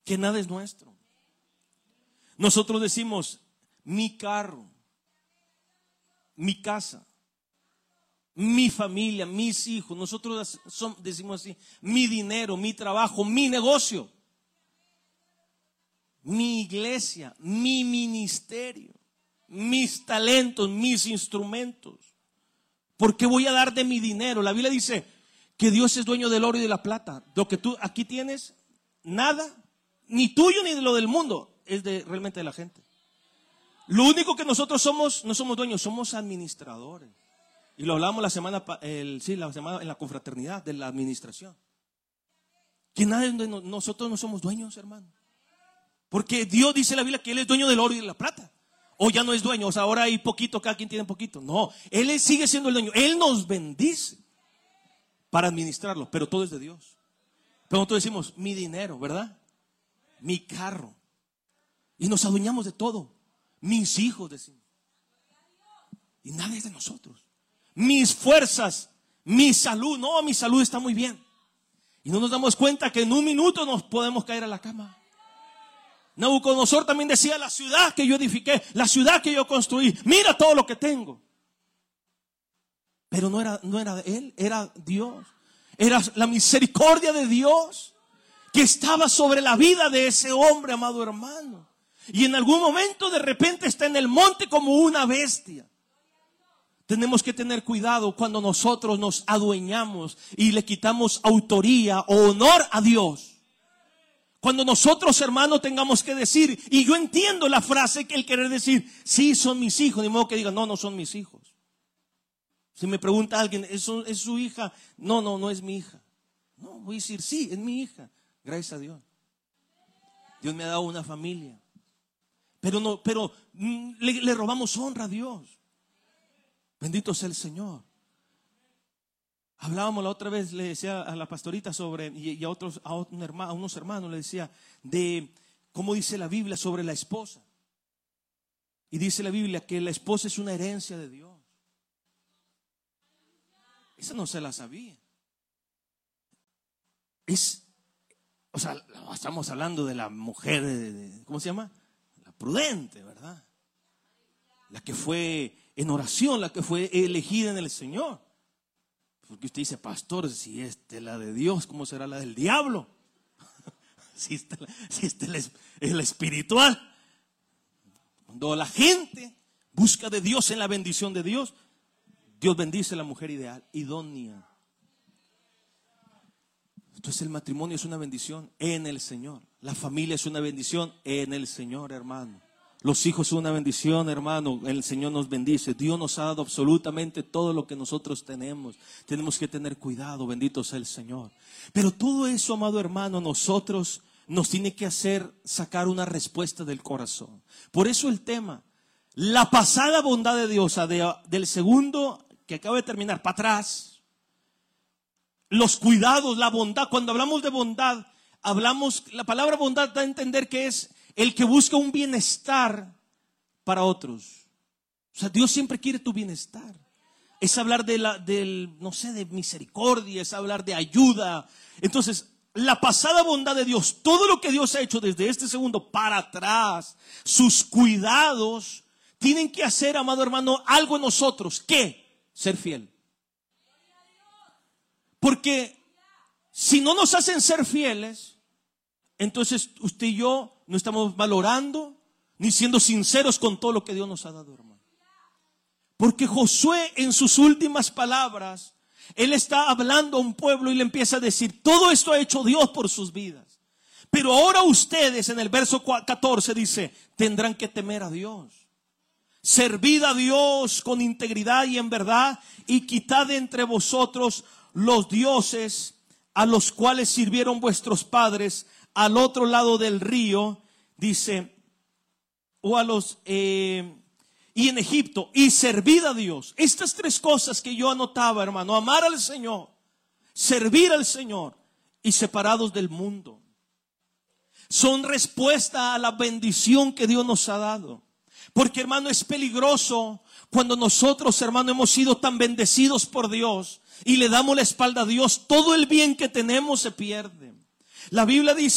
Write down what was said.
que nada es nuestro. Nosotros decimos mi carro, mi casa, mi familia, mis hijos. Nosotros decimos así: mi dinero, mi trabajo, mi negocio, mi iglesia, mi ministerio, mis talentos, mis instrumentos. ¿Por qué voy a dar de mi dinero? La Biblia dice que Dios es dueño del oro y de la plata. Lo que tú aquí tienes, nada, ni tuyo ni de lo del mundo, es realmente de la gente. Lo único que nosotros somos, no somos dueños, somos administradores. Y lo hablamos la semana en la confraternidad de la administración. Que nadie de nosotros no somos dueños, hermano. Porque Dios dice en la Biblia que Él es dueño del oro y de la plata. O ya no es dueño, o sea, ahora hay poquito, cada quien tiene poquito. No, Él sigue siendo el dueño. Él nos bendice para administrarlo, pero todo es de Dios. Pero nosotros decimos mi dinero, ¿verdad? Mi carro. Y nos adueñamos de todo. Mis hijos, decimos. Y nada es de nosotros. Mis fuerzas, mi salud. No, mi salud está muy bien. Y no nos damos cuenta que en un minuto nos podemos caer a la cama. Nabucodonosor también decía: la ciudad que yo edifiqué, la ciudad que yo construí, mira todo lo que tengo. Pero no era él, era Dios. Era la misericordia de Dios que estaba sobre la vida de ese hombre, amado hermano. Y en algún momento de repente está en el monte como una bestia. Tenemos que tener cuidado cuando nosotros nos adueñamos y le quitamos autoría o honor a Dios. Cuando nosotros, hermanos, tengamos que decir, y yo entiendo la frase que el querer decir, sí, son mis hijos, ni modo que diga, no, no son mis hijos. Si me pregunta alguien, ¿es su hija? No, no es mi hija. No, voy a decir, sí, es mi hija. Gracias a Dios. Dios me ha dado una familia. Pero le robamos honra a Dios. Bendito sea el Señor. Hablábamos la otra vez, le decía a la pastorita sobre, y a unos hermanos le decía de cómo dice la Biblia sobre la esposa. Y dice la Biblia que la esposa es una herencia de Dios. Esa no se la sabía. Estamos hablando de la mujer, ¿cómo se llama? La prudente, ¿verdad? La que fue en oración, la que fue elegida en el Señor. Porque usted dice, pastor, si esta es la de Dios, ¿cómo será la del diablo? si esta es la espiritual. Cuando la gente busca de Dios en la bendición de Dios, Dios bendice a la mujer ideal, idónea. Entonces el matrimonio es una bendición en el Señor. La familia es una bendición en el Señor, hermano. Los hijos son una bendición, hermano. El Señor nos bendice. Dios nos ha dado absolutamente todo lo que nosotros tenemos. Tenemos que tener cuidado, bendito sea el Señor. Pero todo eso, amado hermano, nosotros nos tiene que hacer sacar una respuesta del corazón. Por eso el tema, la pasada bondad de Dios, del segundo que acaba de terminar, para atrás. Los cuidados, la bondad. Cuando hablamos de bondad, la palabra bondad da a entender que es el que busca un bienestar para otros. O sea, Dios siempre quiere tu bienestar. Es hablar de misericordia, es hablar de ayuda. Entonces, la pasada bondad de Dios, todo lo que Dios ha hecho desde este segundo para atrás, sus cuidados, tienen que hacer, amado hermano, algo en nosotros. ¿Qué? Ser fiel. Porque si no nos hacen ser fieles, entonces usted y yo no estamos valorando ni siendo sinceros con todo lo que Dios nos ha dado, hermano. Porque Josué, en sus últimas palabras, él está hablando a un pueblo y le empieza a decir, todo esto ha hecho Dios por sus vidas. Pero ahora ustedes, en el verso 14 dice, tendrán que temer a Dios. Servid a Dios con integridad y en verdad, y quitad de entre vosotros los dioses a los cuales sirvieron vuestros padres al otro lado del río, dice, y en Egipto, y servid a Dios. Estas tres cosas que yo anotaba, hermano: amar al Señor, servir al Señor y separados del mundo, son respuesta a la bendición que Dios nos ha dado. Porque, hermano, es peligroso cuando nosotros, hermano, hemos sido tan bendecidos por Dios y le damos la espalda a Dios. Todo el bien que tenemos se pierde. La Biblia dice